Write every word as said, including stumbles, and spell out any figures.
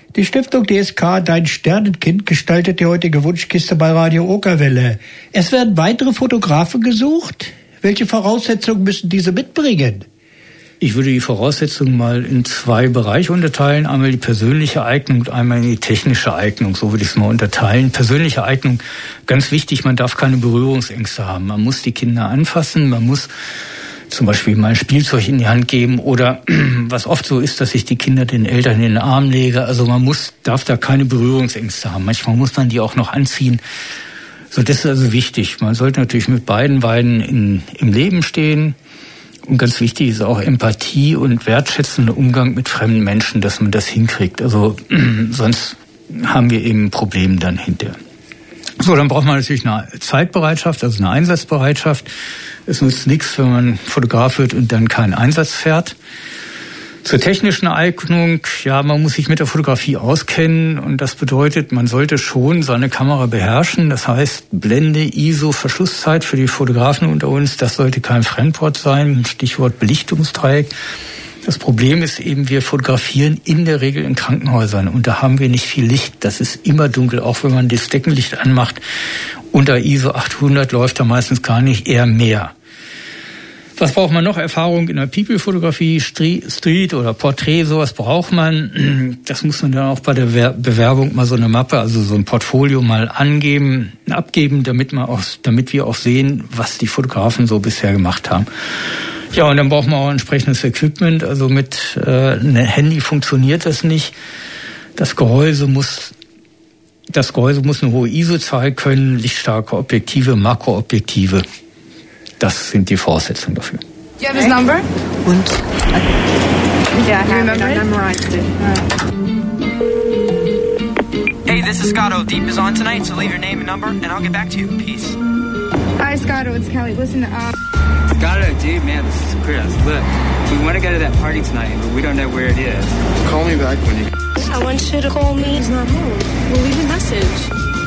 Die Stiftung D S K Dein Sternenkind gestaltet die heutige Wunschkiste bei Radio Okerwelle. Es werden weitere Fotografen gesucht. Welche Voraussetzungen müssen diese mitbringen? Ich würde die Voraussetzungen mal in zwei Bereiche unterteilen. Einmal die persönliche Eignung und einmal in die technische Eignung. So würde ich es mal unterteilen. Persönliche Eignung, ganz wichtig, man darf keine Berührungsängste haben. Man muss die Kinder anfassen, man muss zum Beispiel mal ein Spielzeug in die Hand geben oder was oft so ist, dass ich die Kinder den Eltern in den Arm lege. Also man muss, darf da keine Berührungsängste haben. Manchmal muss man die auch noch anziehen. So, das ist also wichtig. Man sollte natürlich mit beiden Beinen in, im Leben stehen. Und ganz wichtig ist auch Empathie und wertschätzender Umgang mit fremden Menschen, dass man das hinkriegt. Also sonst haben wir eben ein Problem dann hinterher. So, dann braucht man natürlich eine Zeitbereitschaft, also eine Einsatzbereitschaft. Es nützt nichts, wenn man Fotograf wird und dann keinen Einsatz fährt. Zur technischen Eignung, ja, man muss sich mit der Fotografie auskennen und das bedeutet, man sollte schon seine Kamera beherrschen. Das heißt, Blende, I S O, Verschlusszeit für die Fotografen unter uns, das sollte kein Fremdwort sein. Stichwort Belichtungsdreieck. Das Problem ist eben, wir fotografieren in der Regel in Krankenhäusern und da haben wir nicht viel Licht. Das ist immer dunkel, auch wenn man das Deckenlicht anmacht. Unter I S O achthundert läuft da meistens gar nicht, eher mehr. Was braucht man noch? Erfahrung in der People-Fotografie, Street oder Porträt, sowas braucht man. Das muss man dann auch bei der Bewerbung mal so eine Mappe, also so ein Portfolio mal angeben, abgeben, damit man auch, damit wir auch sehen, was die Fotografen so bisher gemacht haben. Ja, und dann braucht man auch entsprechendes Equipment. Also mit äh, einem Handy funktioniert das nicht. Das Gehäuse muss, das Gehäuse muss eine hohe I S O-Zahl können, lichtstarke Objektive, Makroobjektive. Das sind die Voraussetzungen dafür. Do you have his number? Und? Yeah, I remember it. I memorized it. Hey, this is Scotto. Deep is on tonight, so leave your name and number, and I'll get back to you. Peace. Hi, Scotto. It's Kelly. Listen, um... Scotto, dude, man, this is Chris. Look, we want to go to that party tonight, but we don't know where it is. Call me back when you... I want you to call me. He's not home. We'll leave a message.